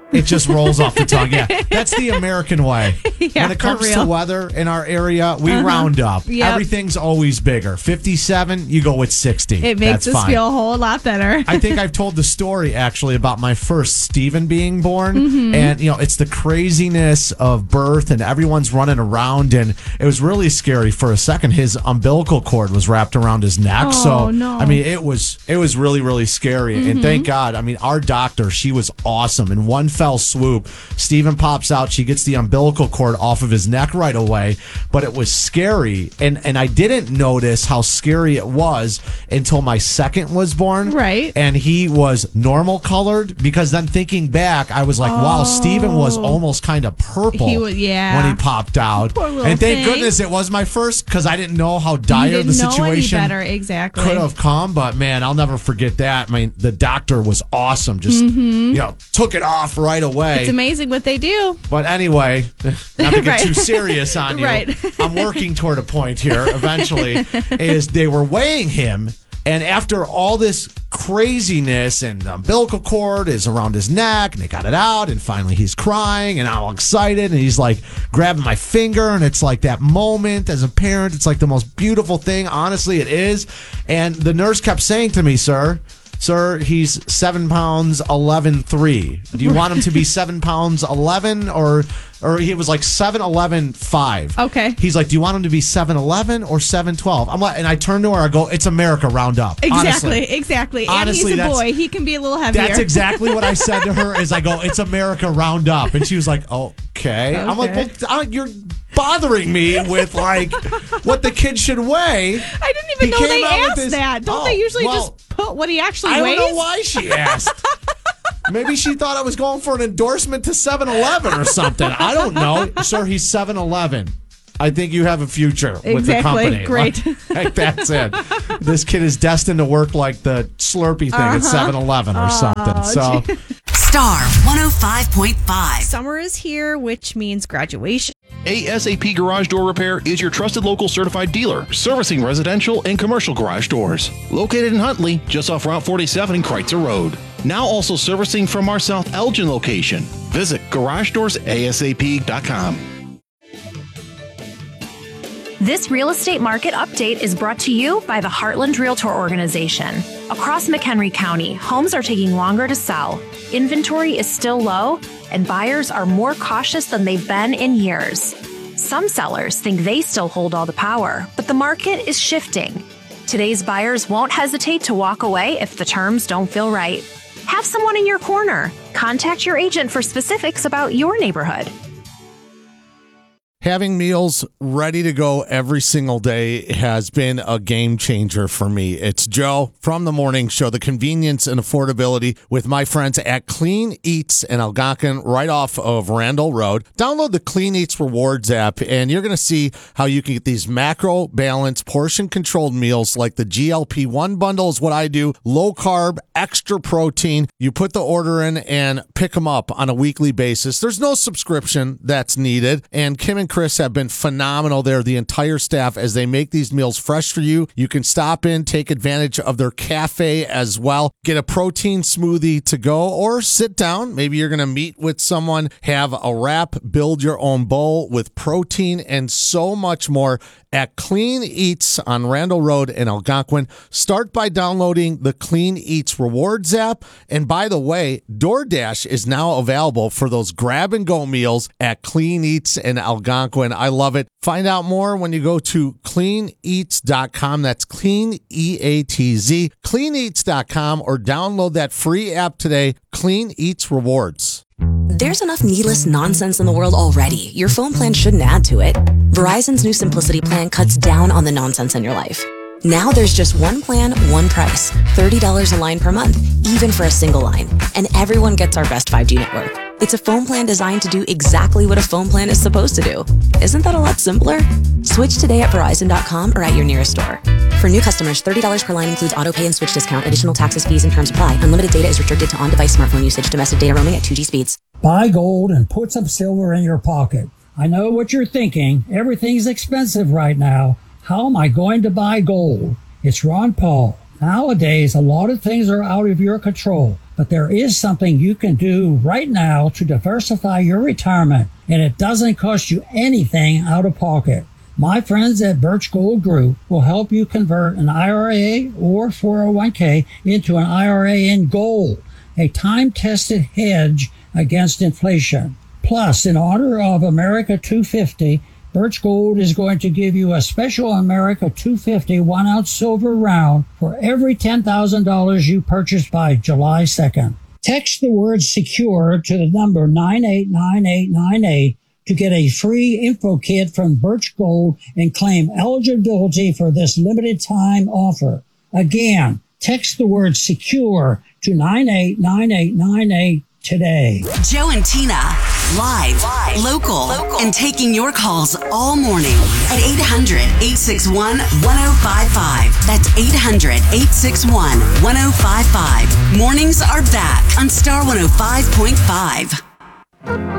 It just rolls off the tongue. Yeah, that's the American way. Yeah, when it comes for to real. weather in our area, we round up. Yep. Everything's always bigger. 57, you go with 60. It makes that's us fine. feel a whole lot better. I think I've told the story actually about my first Stephen being born, Mm-hmm. and it's the craziness of birth, and everyone's running around, and it was really scary for a second. His umbilical cord was wrapped around his neck, Oh, so no. I mean it was really really scary. And thank God, I mean our doctor, she was awesome. In one fell swoop, Stephen pops out. She gets the umbilical cord off of his neck right away, but it was scary, and I didn't notice how scary it was until my second was born. Right. And he was normal colored, because then thinking back, I was like, wow, Steven was almost kind of purple He was- yeah. when he popped out. Poor little And thank thing. goodness it was my first, because I didn't know how You dire didn't the know any situation better, exactly. could have come. But man, I'll never forget that. I mean, the doctor was awesome. Just, took it off right away. It's amazing what they do. But anyway, not to get Right. too serious on you, Right. I'm working toward a point here eventually, is they were weighing him, and after all this craziness, and the umbilical cord is around his neck, and they got it out, and finally he's crying, and I'm all excited, and he's like grabbing my finger, and it's like that moment as a parent, it's like the most beautiful thing. Honestly, it is. And the nurse kept saying to me, Sir, he's 7 pounds 11.3. Do you want him to be 7 pounds 11, or he was like 7'11.5? Okay. He's like, do you want him to be 7'11 or 7'12? I'm like, and I turn to her, I go, it's America, round up. Exactly. And Honestly, he's a that's- boy. He can be a little heavier. That's exactly what I said to her. Is I go, it's America, round up, and she was like, okay. I'm like, well, you're bothering me with like what the kid should weigh. I didn't even He know they came out with asked this- that. Don't Oh, they usually well, just put what he actually I weighs? don't know why she asked. Maybe she thought I was going for an endorsement to 7-Eleven or something. I don't know. Sir, he's 7-Eleven. I think you have a future with the Exactly. company. Great. Like, that's it. This kid is destined to work like the Slurpee thing at 7-Eleven or something. So, Star 105.5. Summer is here, which means graduation. ASAP Garage Door Repair is your trusted local certified dealer, servicing residential and commercial garage doors. Located in Huntley, just off Route 47 and Kreitzer Road. Now also servicing from our South Elgin location. Visit GarageDoorsASAP.com. This real estate market update is brought to you by the Heartland Realtor Organization. Across McHenry County, homes are taking longer to sell. Inventory is still low, and buyers are more cautious than they've been in years. Some sellers think they still hold all the power, but the market is shifting. Today's buyers won't hesitate to walk away if the terms don't feel right. Have someone in your corner. Contact your agent for specifics about your neighborhood. having meals ready to go every single day has been a game changer for me. It's Joe from The Morning Show, the convenience and affordability with my friends at Clean Eats in Algonquin, right off of Randall Road. Download the Clean Eats Rewards app, and you're going to see how you can get these macro balanced, portion-controlled meals like the GLP-1 bundle is what I do, low carb, extra protein. You put the order in and pick them up on a weekly basis. There's no subscription that's needed, and Kim and Chris have been phenomenal there, the entire staff, as they make these meals fresh for you. You can stop in, take advantage of their cafe as well, get a protein smoothie to go, or sit down. Maybe you're going to meet with someone, have a wrap, build your own bowl with protein and so much more at Clean Eats on Randall Road in Algonquin. Start by downloading the Clean Eats Rewards app. And by the way, DoorDash is now available for those grab-and-go meals at Clean Eats in Algonquin. I love it. Find out more when you go to cleaneats.com. That's clean, E-A-T-Z, cleaneats.com, or download that free app today, Clean Eats Rewards. There's enough needless nonsense in the world already. Your phone plan shouldn't add to it. Verizon's new Simplicity plan cuts down on the nonsense in your life. Now there's just one plan, one price, $30 a line per month, even for a single line. And everyone gets our best 5G network. It's a phone plan designed to do exactly what a phone plan is supposed to do. Isn't that a lot simpler? Switch today at Verizon.com or at your nearest store. For new customers, $30 per line includes auto pay and switch discount. Additional taxes, fees, and terms apply. Unlimited data is restricted to on-device smartphone usage. Domestic data roaming at 2G speeds. Buy gold and put some silver in your pocket. I know what you're thinking. Everything's expensive right now. How am I going to buy gold? It's Ron Paul. Nowadays, a lot of things are out of your control. But there is something you can do right now to diversify your retirement, and it doesn't cost you anything out of pocket. My friends at Birch Gold Group will help you convert an IRA or 401k into an IRA in gold, a time-tested hedge against inflation. Plus, in honor of America 250, Birch Gold is going to give you a special America 250 1-ounce silver round for every $10,000 you purchase by July 2nd. Text the word SECURE to the number 989898 to get a free info kit from Birch Gold and claim eligibility for this limited time offer. Again, text the word SECURE to 989898 today. Joe and Tina, live, local, and taking your calls all morning at 800-861-1055. That's 800-861-1055. Mornings are back on Star 105.5.